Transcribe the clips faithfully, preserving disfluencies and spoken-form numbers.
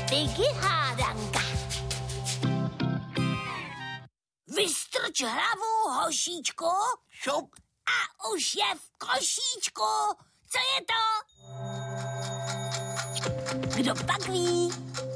Piggy hádanka. Vystrč hlavu, hošíčku. Šup. A už je v košíčku. Co je to? Kdo pak ví?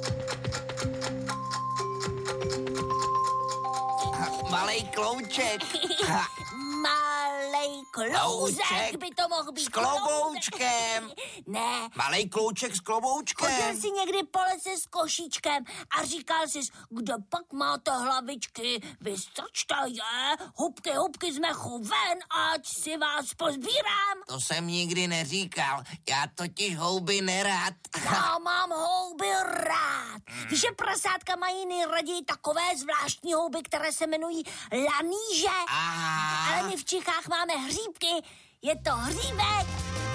Malej klouček. Malej klouzek by to mohl být. S kloboučkem. Ne. Malej klouček s kloboučkem. Chodil jsi někdy po lese s košíčkem a říkal jsi, kdo pak má to hlavičky, vystrčte je, hubky, hubky z mechu ven, ať si vás pozbírám. To jsem nikdy neříkal, já totiž houby nerad. Já mám houby rád. Víš, že prasátka mají nejraději takové zvláštní houby, které se jmenují laníže. Aha. Ale my v Čechách máme hříbky, je to hříbek.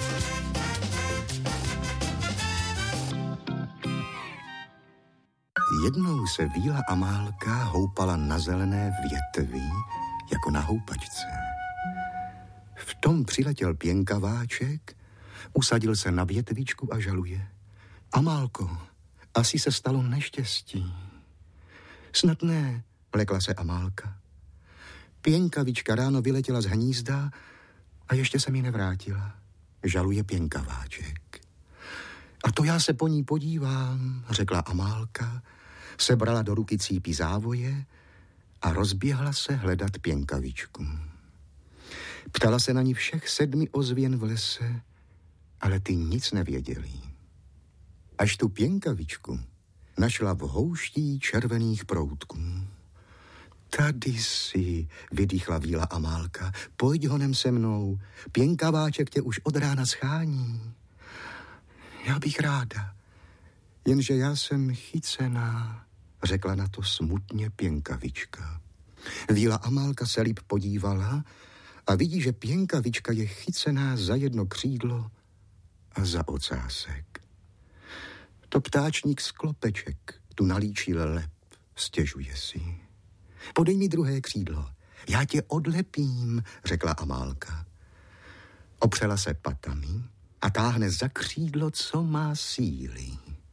Jednou se Víla Amálka houpala na zelené větvi, jako na houpačce. V tom přiletěl pěnkaváček, usadil se na větvičku a žaluje. Amálko, asi se stalo neštěstí. Snad ne, lekla se Amálka. Pěnkavička ráno vyletěla z hnízda a ještě se mi nevrátila. Žaluje pěnkaváček. A to já se po ní podívám, řekla Amálka, sebrala do ruky cípy závoje a rozběhla se hledat pěnkavičku. Ptala se na ní všech sedmi ozvěn v lese, ale ty nic nevěděli. Až tu pěnkavičku našla v houští červených proutků. Tady si, vydýchla Víla Amálka, pojď honem se mnou, pěnkaváček tě už od rána schání. Já bych ráda, jenže já jsem chycená, řekla na to smutně pěnkavička. Víla Amálka se líp podívala a vidí, že pěnkavička je chycená za jedno křídlo a za ocásek. To ptáčník z klopeček tu nalíčil lep, stěžuje si. Podej mi druhé křídlo, já tě odlepím, řekla Amálka. Opřela se patami a táhne za křídlo, co má síly.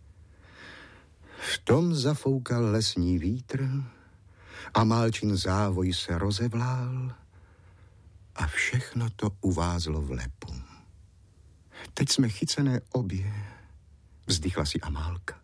V tom zafoukal lesní vítr, Amálčin závoj se rozevlál a všechno to uvázlo v lepu. Teď jsme chycené obě, vzdychla si Amálka.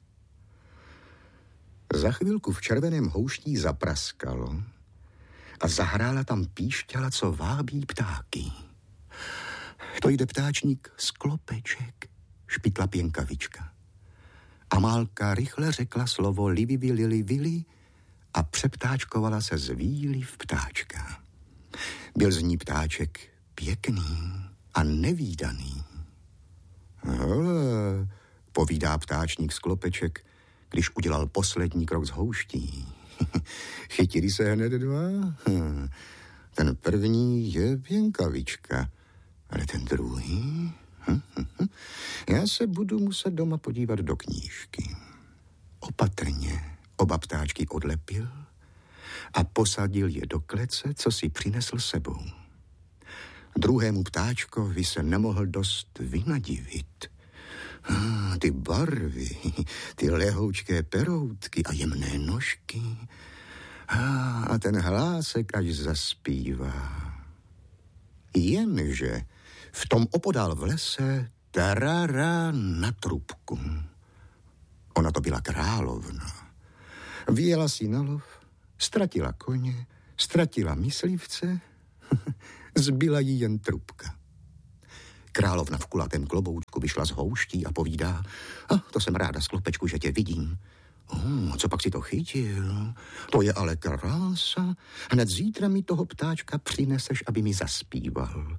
Za chvilku v červeném houští zapraskalo a zahrála tam píšťala, co vábí ptáky. To jde ptáčník z klopeček, špitla pěnkavička. Amálka rychle řekla slovo livivi lili vili a přeptáčkovala se z víly v ptáčka. Byl z ní ptáček pěkný a nevídaný. Hele, povídá ptáčník z klopeček, když udělal poslední krok z houští. Chytili se hned dva? Ten první je pěnkavička, ale ten druhý? Já se budu muset doma podívat do knížky. Opatrně oba ptáčky odlepil a posadil je do klece, co si přinesl sebou. Druhému ptáčkovi se nemohl dost vynadivit. Ah, ty barvy, ty lehoučké peroutky a jemné nožky. Ah, a ten hlásek až zaspívá. Jenže v tom opodál v lese tarara na trubku. Ona to byla královna. Vyjela si na lov, ztratila koně, ztratila myslivce, zbyla jí jen trubka. Královna v kulatém kloboučku vyšla z houští a povídá, a to jsem ráda z klopečku, že tě vidím. Oh, co pak si to chytil? To je ale krása. Hned zítra mi toho ptáčka přineseš, aby mi zaspíval.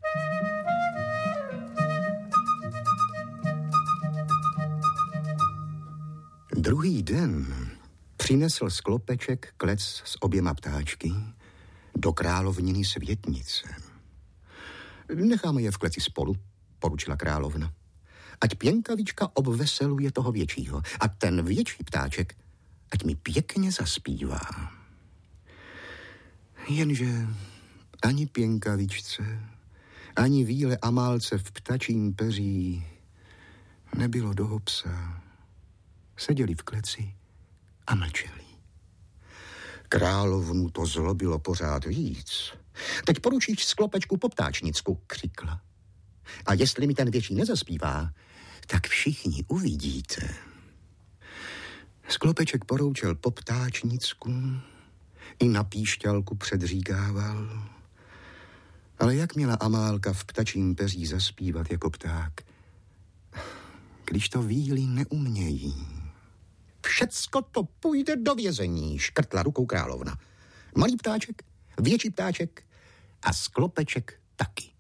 Druhý den přinesl z klopeček klec s oběma ptáčky do královniny světnice. Necháme je v kleci spolu, poručila královna. Ať pěnkavička obveseluje toho většího a ten větší ptáček ať mi pěkně zaspívá. Jenže ani pěnkavičce, ani Víle Amálce v ptačím peří nebylo do hopsa. seděli v kleci a mlčeli. Královnu to zlobilo pořád víc. Teď poručíš Sklopečku po ptáčnicku, křikla. A jestli mi ten větší nezaspívá, tak všichni uvidíte. Sklopeček poroučel po ptáčnicku, i na píšťalku předříkával. Ale jak měla Amálka v ptačím peří zaspívat jako pták, když to víly neumějí? Všecko to půjde do vězení, škrtla rukou královna. Malý ptáček, větší ptáček a Sklopeček taky.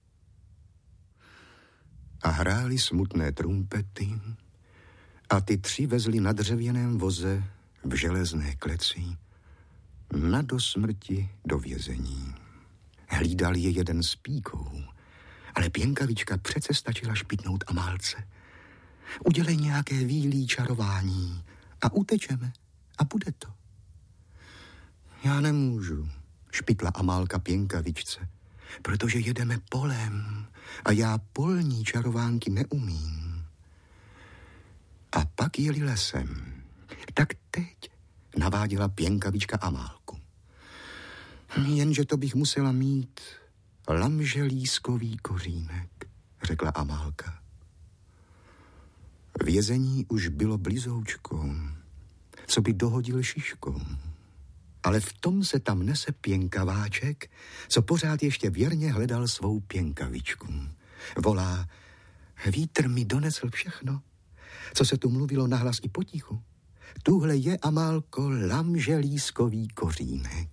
A hráli smutné trumpety a ty tři vezli na dřevěném voze v železné kleci na do smrti do vězení. Hlídal je jeden z píkou, ale Pěnkavička přece stačila špitnout Amálce. Udělej nějaké vílí čarování a utečeme a bude to. Já nemůžu, špitla Amálka Pěnkavičce, protože jedeme polem a já polní čarovánky neumím. A pak jeli lesem. Tak teď naváděla Pěnkavička Amálku. Jenže to bych musela mít lamželískový kořínek, řekla Amálka. Vězení už bylo blizoučko, co by dohodil šiškou. Ale v tom se tam nese Pěnkaváček, co pořád ještě věrně hledal svou Pěnkavičku. Volá, vítr mi donesl všechno, co se tu mluvilo nahlas i potichu. Tuhle je, Amálko, lamželískový kořínek.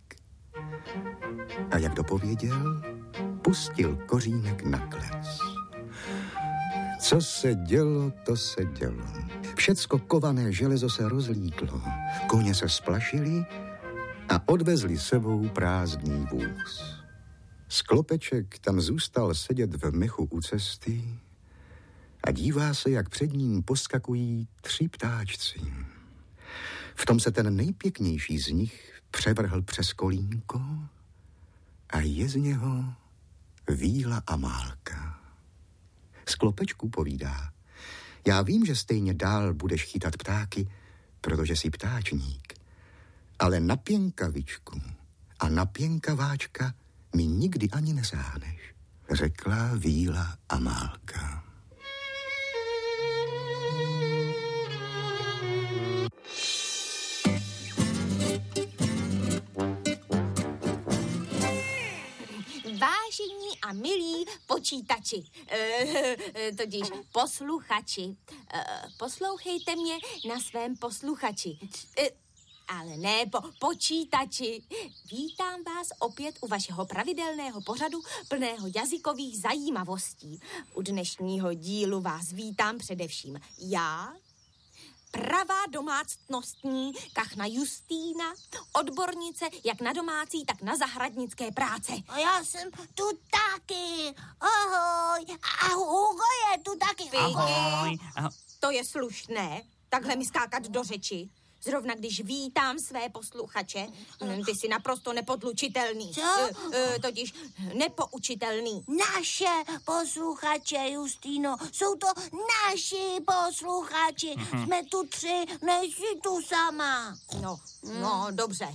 A jak dopověděl, pustil kořínek na klec. Co se dělo, to se dělo. Všecko kované železo se rozlítlo, koně se splašili a odvezli sebou prázdný vůz. Sklopeček tam zůstal sedět v mechu u cesty a dívá se, jak před ním poskakují tři ptáčci. V tom se ten nejpěknější z nich převrhl přes kolínko a je z něho víla Amálka. Sklopečku povídá, já vím, že stejně dál budeš chytat ptáky, protože jsi ptáčník, ale na Pěnkavičku a na Pěnkaváčka mi nikdy ani nesáhneš, řekla víla Amálka. Vážení a milí počítači, e, totiž posluchači, e, poslouchejte mě na svém posluchači. E, ale ne po počítači. Vítám vás opět u vašeho pravidelného pořadu plného jazykových zajímavostí. U dnešního dílu vás vítám především já, pravá domácnostní kachna Justýna, odbornice jak na domácí, tak na zahradnické práce. A já jsem tu taky. Ahoj. A Hugo je tu taky. Ahoj. Ahoj. To je slušné, takhle mi skákat do řeči. Zrovna když vítám své posluchače, ty jsi naprosto nepodlučitelný. Co? E, e, totiž nepoučitelný. Naše posluchače, Justýno, jsou to naši posluchači. Mm-hmm. Jsme tu tři, nejsi tu sama. No, mm. no, dobře.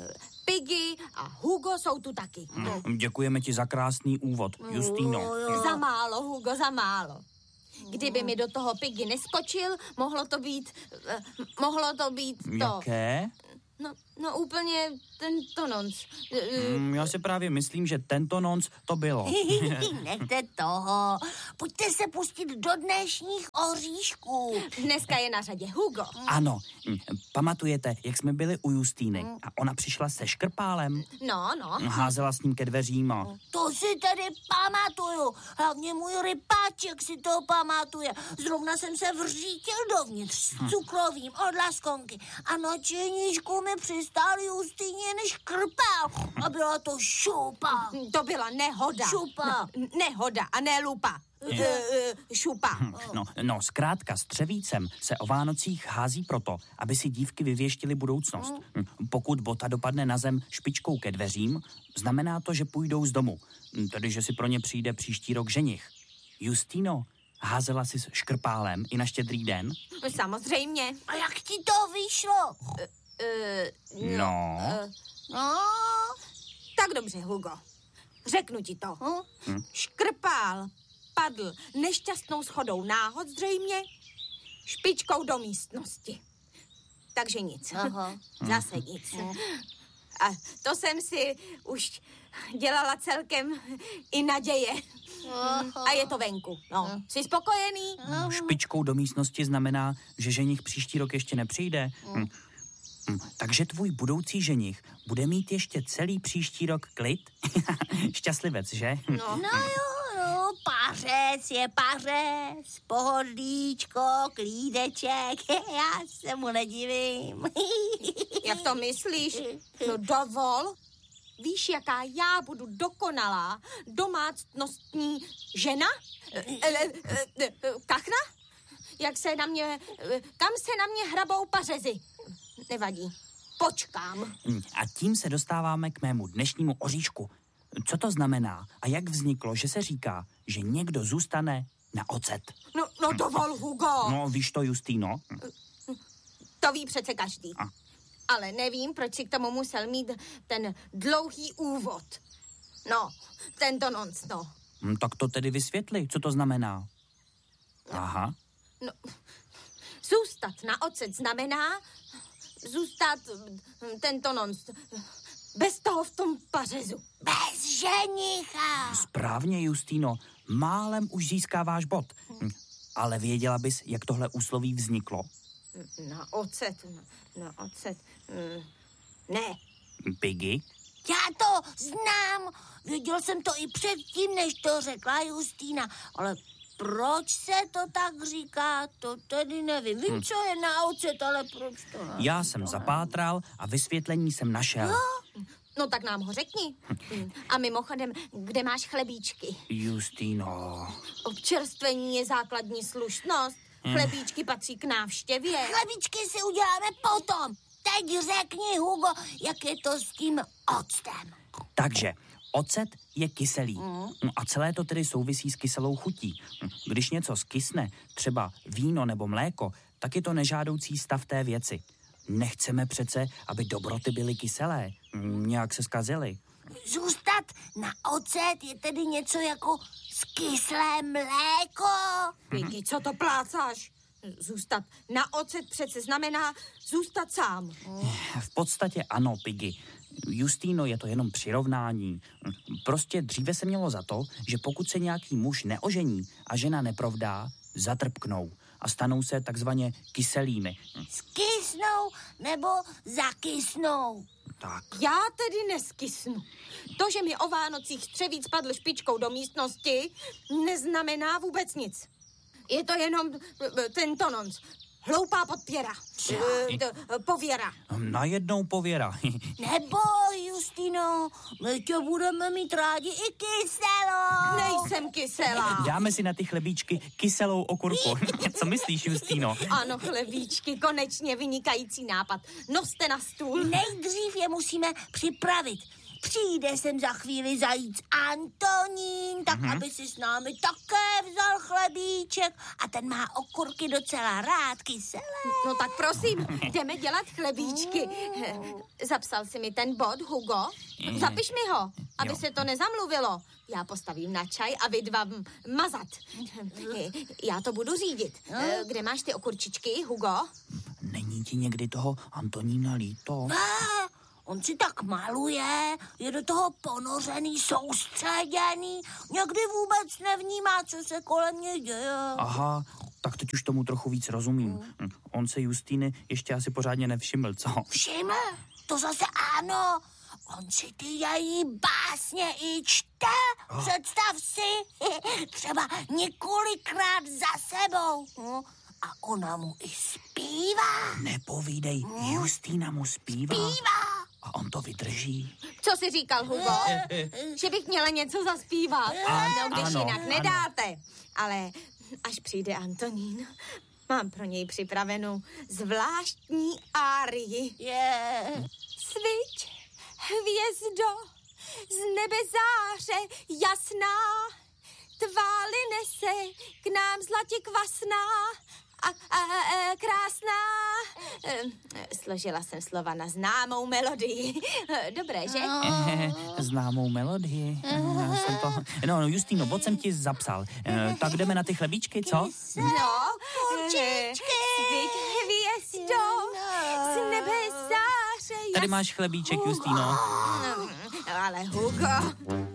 Piggy a Hugo jsou tu taky. Mm. Děkujeme ti za krásný úvod, Justýno. Jo, jo. Za málo, Hugo, za málo. Kdyby mi do toho Piggy neskočil, mohlo to být, uh, mohlo to být to. Jaké? No, no úplně tento nonc. Mm, já si právě myslím, že tento nonc to bylo. Nechte toho. Pojďte se pustit do dnešních oříšků. Dneska je na řadě Hugo. Ano, pamatujete, jak jsme byli u Justýny a ona přišla se škrpálem? No, no. Házela s ním ke dveřím a... To si tedy pamatuju. Hlavně můj rypáček si to pamatuje. Zrovna jsem se vřítil dovnitř s cukrovým od laskonky a na čeníčku mi přistál Justýně než krpál a byla to šupa. To byla nehoda. Šupa. Ne, nehoda a ne lupa. Uh, uh, šupa. No, no, zkrátka s Třevícem se o Vánocích hází proto, aby si dívky vyvěštily budoucnost. Pokud bota dopadne na zem špičkou ke dveřím, znamená to, že půjdou z domu. Tedy, že si pro ně přijde příští rok ženich. Justýno, Házela jsi s škrpálem i na Štědrý den? Samozřejmě. A jak ti to vyšlo? Uh, No. Uh, No, tak dobře, Hugo. Řeknu ti to. hm? Škrpál padl nešťastnou shodou náhod zřejmě, špičkou do místnosti. Takže nic. Aha. Zase nic. A to jsem si už dělala celkem i naděje. A je to venku. No, jsi spokojený? Špičkou do místnosti znamená, že ženich příští rok ještě nepřijde. Hm. Hm. Takže tvůj budoucí ženich bude mít ještě celý příští rok klid? Šťastlivec, že? No. No jo, no, pařec je pařec, pohodlíčko, klídeček, já se mu nedivím. Jak to myslíš? No dovol. Víš, jaká já budu dokonalá domácnostní žena? E, e, e, kachna? Jak se na mě, kam se na mě hrabou pařezy? Nevadí, počkám. Hm. A tím se dostáváme k mému dnešnímu oříšku. Co to znamená a jak vzniklo, že se říká, že někdo zůstane na ocet? No, no dovol, Hugo. No, víš to, Justýno? To ví přece každý. A. Ale nevím, proč si k tomu musel mít ten dlouhý úvod. No, tento nonc, no. Hm, tak to tedy vysvětli, co to znamená. Aha. No, zůstat na ocet znamená zůstat hm, tento nonc bez toho v tom pařezu. Bez ženicha. Správně, Justýno, málem už získáváš bod. Hm. Ale věděla bys, jak tohle úsloví vzniklo? Na ocet, na, na ocet, mm, ne. Piggy? Já to znám, věděl jsem to i předtím, než to řekla Justýna, ale proč se to tak říká, to tedy nevím. Vím, co je na ocet, ale proč to ne? Já jsem zapátral a vysvětlení jsem našel. No tak nám ho řekni. Mm, A mimochodem, kde máš chlebíčky? Justýno. Občerstvení je základní slušnost. Chlebíčky patří k návštěvě. Chlebíčky si uděláme potom. Teď řekni, Hugo, jak je to s tím octem. Takže ocet je kyselý. No a celé to tedy souvisí s kyselou chutí. Když něco skysne, třeba víno nebo mléko, tak je to nežádoucí stav té věci. Nechceme přece, aby dobroty byly kyselé. Nějak se zkazily. Zůstat na ocet je tedy něco jako skyslé mléko. Piggy, co to plácáš? Zůstat na ocet přece znamená zůstat sám. V podstatě ano, Piggy. Justýno, je to jenom přirovnání. Prostě dříve se mělo za to, že pokud se nějaký muž neožení a žena neprovdá, zatrpknou a stanou se takzvaně kyselými. Skysnou nebo zakysnou. Tak. Já tedy neskysnu. To, že mi o Vánocích střevíc padl špičkou do místnosti, neznamená vůbec nic. Je to jenom eh, tento nonc. Hloupá podpěra. Eh, t- Pověra. Najednou pověra. Neboj, Justino, my tě budeme mít rádi i kyselou. Nejsem kyselá. Dáme si na ty chlebíčky kyselou okurku. Co myslíš, Justýno? Ano, chlebíčky, konečně vynikající nápad. Noste na stůl. Nejdřív je musíme připravit. Přijde sem za chvíli zajíc Antonín, tak mm-hmm. aby si s námi také vzal chlebíček a ten má okurky docela rád, kyselé. No tak prosím, jdeme dělat chlebíčky. Zapsal si mi ten bod, Hugo? Zapiš mi ho, aby Jo. se to nezamluvilo. Já postavím na čaj a vy dva m- mazat. Já to budu řídit. Kde máš ty okurčičky, Hugo? Není ti někdy toho Antonína líto? Ah, on si tak maluje, je do toho ponořený, soustředěný, někdy vůbec nevnímá, co se kolem něj děje. Aha, tak teď už tomu trochu víc rozumím. Hm, On se Justýny ještě asi pořádně nevšiml, co? Všiml? To zase ano. On si ty její básně i čte. Představ si, třeba několikrát za sebou. No, a ona mu i zpívá. Nepovídej, Justýna mu zpívá. Zpívá. A on to vydrží. Co jsi říkal, Hugo? Že bych měla něco zaspívat? No, když ano, jinak ano. nedáte. Ale až přijde Antonín, mám pro něj připravenou zvláštní árii. Je. Sviť, hvězdo, z nebe záře jasná, tvá nese k nám zlatě kvasná a, a, a krásná. E, složila jsem slova na známou melodii. Dobré, že? E, známou melodii. Já jsem to... No, no, Justýno, bod jsem ti zapsal. E, tak jdeme na ty chlebíčky, co? No, kurčičky. Svíť hvězdou, z nebe zářeje. Tady máš chlebíček, Justýno. Ale Hugo...